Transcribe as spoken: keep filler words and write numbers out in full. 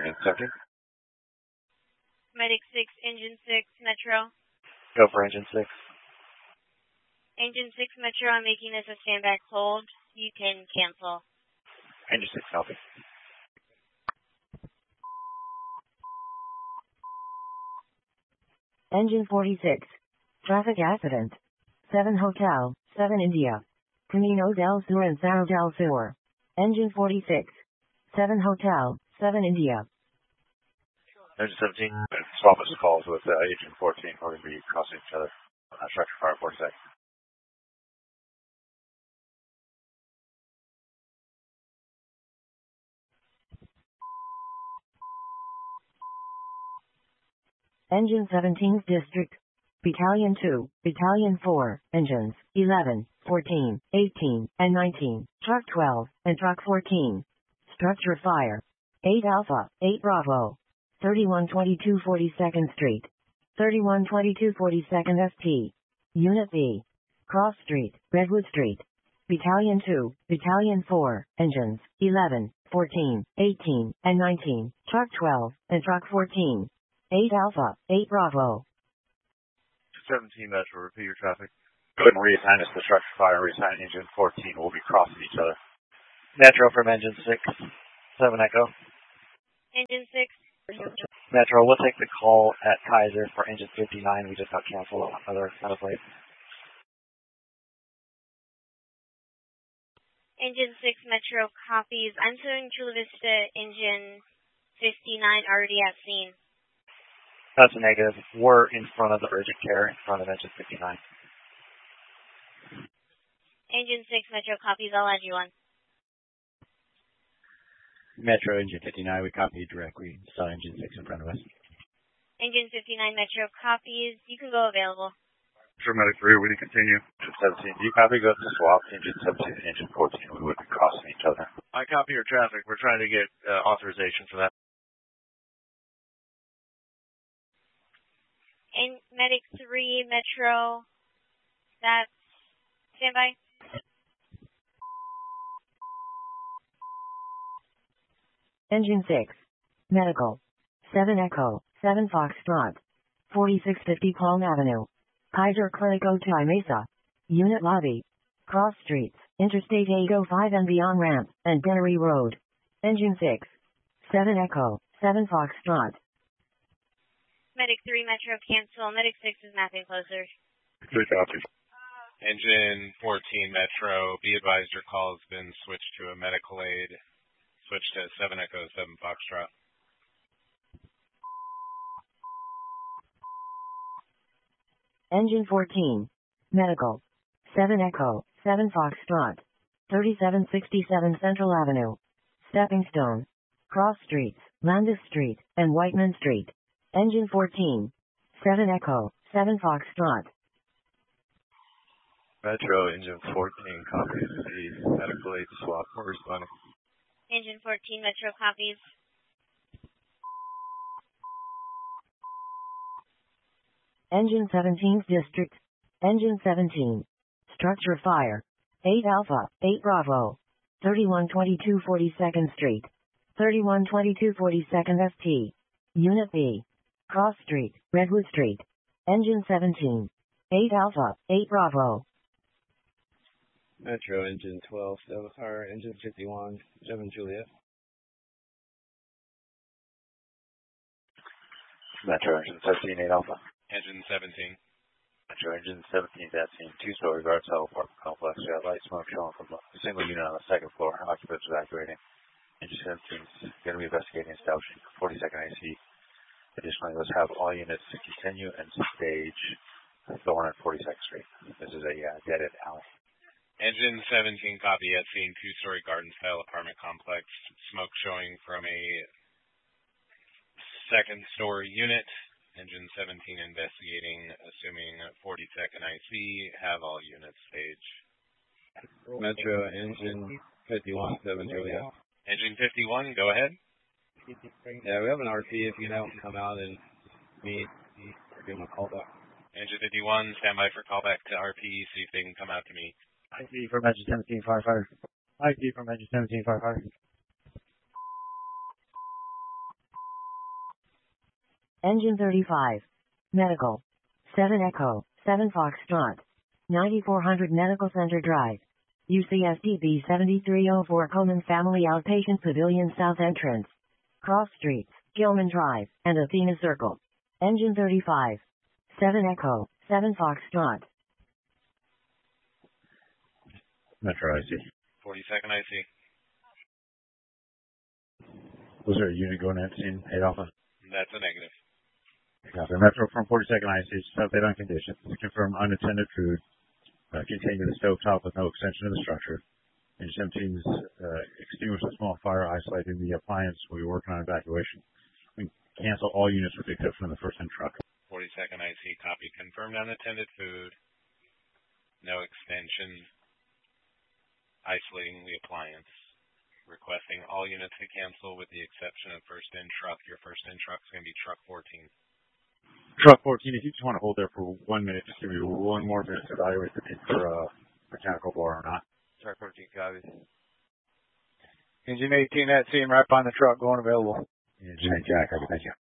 Engine seventeen. Medic six, Engine six, Metro. Go for Engine six. Engine six, Metro, I'm making this a standby hold. You can cancel. Engine six, copy. Engine forty-six. Traffic accident. seven Hotel, seven India. Camino del Sur and Cerro del Sur. Engine forty-six. seven Hotel, seven India. Engine seventeen, swap us calls with uh, Agent fourteen. We're going to be crossing each other. Uh, structure fire forty-six. Engine seventeenth District. Battalion two, Battalion four, Engines eleven, fourteen, eighteen, and nineteen, Truck twelve, and Truck fourteen. Structure fire. eight Alpha, eight Bravo. thirty-one twenty-two forty-second Street. thirty-one twenty-two forty-second S T. Unit B. Cross Street, Redwood Street. Battalion two, Battalion four, Engines eleven, fourteen, eighteen, and nineteen, Truck twelve, and Truck fourteen. eight Alpha, eight Bravo. seventeen Metro, repeat your traffic. Go ahead and reassign us to structure fire and reassign Engine fourteen. We'll be crossing each other. Metro from Engine six, seven Echo. Engine six. Metro, we'll take the call at Kaiser for Engine fifty-nine. We just got canceled on other kind of late. Engine six, Metro, copies. I'm showing Chula Vista Engine fifty-nine already at scene. That's a negative. We're in front of the urgent care, in front of Engine fifty-nine. Engine six, Metro, copies. I'll add you on. Metro, Engine fifty-nine, we copy directly. Saw Engine six in front of us. Engine fifty-nine, Metro, copies. You can go available. Sure, Medic three, we can continue. Engine seventeen, do you copy? Go to swap Engine seventeen and Engine fourteen. We would be crossing each other. I copy your traffic. We're trying to get uh, authorization for that. And Medic three, Metro, that's standby. Engine six. Medical. seven Echo, seven Foxtrot. forty-six fifty Palm Avenue. Kaiser Clinic Otay Mesa. Unit Lobby. Cross Streets, Interstate eight oh five and beyond ramp, and Dennery Road. Engine six. seven Echo, seven Foxtrot. Medic three, Metro, cancel. Medic six is mapping closer. Three copies. Engine fourteen, Metro, be advised your call has been switched to a medical aid. Switch to seven Echo, seven Foxtrot. Engine fourteen. Medical. seven Echo, seven Foxtrot. thirty-seven sixty-seven Central Avenue. Stepping Stone. Cross Streets, Landis Street, and Whiteman Street. Engine fourteen. seven Echo, seven Foxtrot. Metro, Engine fourteen, copies. The medical aid swap. We're responding. Engine fourteen, Metro, copies. Engine seventeenth District. Engine seventeen. Structure fire. eight Alpha, eight Bravo. thirty-one twenty-two forty-second Street. thirty-one twenty-two forty-second S T. Unit B. Cross Street, Redwood Street. Engine seventeen. eight Alpha, eight Bravo. Metro, Engine twelve, seven, or Engine fifty-one, seven Juliet. Metro, Engine seventeen, eight Alpha. Engine seventeen. Metro, Engine seventeen, that's in two-story guard cell apartment complex. We got light smoke showing from a single unit on the second floor. Occupants evacuating. Engine seventeen is going to be investigating establishing forty-second I C. Additionally, let's have all units continue and stage the one on forty-second Street. This is a uh, dead-end alley. Engine seventeen, copy at scene, two-story garden-style apartment complex. Smoke showing from a second-story unit. Engine seventeen investigating, assuming forty-second I C. Have all units stage. Metro, Engine fifty-one, seven Juliet. Engine fifty-one, go ahead. Yeah, we have an R P if you know, come out and meet or give them a call back. Engine fifty-one, stand by for callback to R P, see if they can come out to me. I C from Engine seventeen, firefighter. I C from Engine seventeen, firefighter. Engine thirty-five. Medical. seven Echo, seven Foxtrot. ninety-four hundred Medical Center Drive. U C S D B seventy-three oh four Coleman Family Outpatient Pavilion South Entrance. Cross Streets, Gilman Drive, and Athena Circle. Engine thirty-five. seven Echo, seven Foxtrot. Metro I C. forty-second I C. Was there a unit going at scene? eight Alpha? That's a negative. Copy. Metro from forty-second I C. Just update on conditions. Confirm unattended food. Uh, contained in the stovetop with no extension of the structure. Engine seventeen's uh, extinguished a small fire isolating the appliance. We're working on evacuation. We cancel all units with the exception of the first in truck. forty-second I C. Copy. Confirmed unattended food. No extension. Isolating the appliance. Requesting all units to cancel with the exception of first in truck. Your first in truck is going to be truck fourteen. Truck fourteen, if you just want to hold there for one minute, just give me one more minute to evaluate the need for a uh, mechanical bar or not. Truck fourteen copies. Engine eighteen at scene, right behind the truck, going available. Engine eighteen, copy, thank you.